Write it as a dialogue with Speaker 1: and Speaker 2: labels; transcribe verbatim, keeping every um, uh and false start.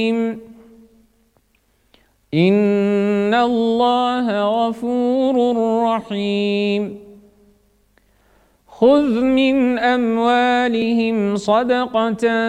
Speaker 1: إن الله غفور رحيم خذ من أموالهم صدقة